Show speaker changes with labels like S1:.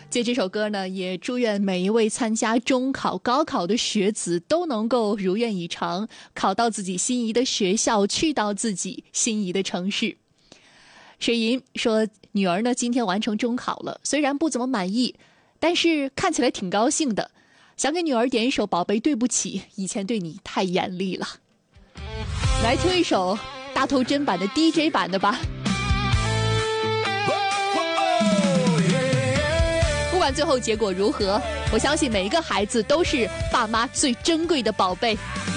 S1: 借这首歌呢，也祝愿每一位参加中考、高考的学子都能够如愿以偿，考到自己心仪的学校，去到自己心仪的城市。水银说，女儿呢今天完成中考了，虽然不怎么满意，但是看起来挺高兴的，想给女儿点一首《宝贝对不起》，以前对你太严厉了。来听一首大头针版的 DJ 版的吧。不管最后结果如何，我相信每一个孩子都是爸妈最珍贵的宝贝。